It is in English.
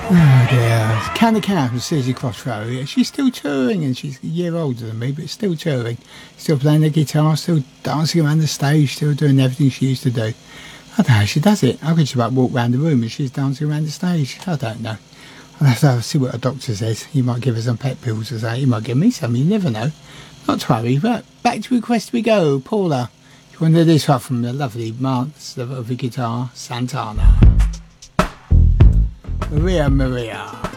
Oh dear. Candy Cow from Susie Crossrow. Yeah, she's still touring and she's a year older than me, but still touring. Still playing the guitar, still dancing around the stage, still doing everything she used to do. I don't know how she does it. I could just about walk around the room and she's dancing around the stage. I don't know. I'll have to see what a doctor says. He might give her some pet pills or something. He might give me some, you never know. Not to worry, but back to request we go. Paula, you want to do this one from the lovely Marks of the guitar, Santana. Maria Maria.